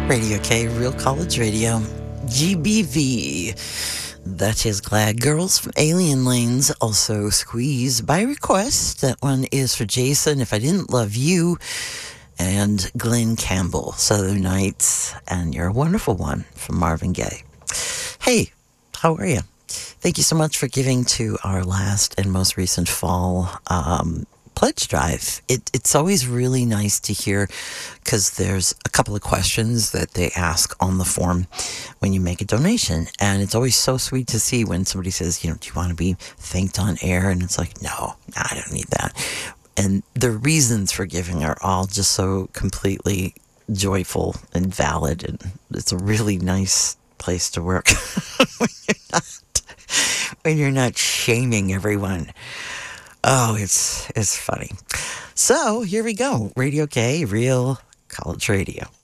Radio K, Real College Radio, GBV. That is Glad Girls from Alien Lanes, also Squeeze by request. That one is for Jason, If I Didn't Love You, and Glenn Campbell, Southern Nights, and You're a Wonderful One from Marvin Gaye. Hey, how are you? Thank you so much for giving to our last and most recent fall pledge drive. It's always really nice to hear, because there's a couple of questions that they ask on the form when you make a donation, and it's always so sweet to see when somebody says, do you want to be thanked on air? And it's like, no, I don't need that. And the reasons for giving are all just so completely joyful and valid, and it's a really nice place to work when you're not shaming everyone. Oh, it's funny. So here we go. Radio K, Real College Radio.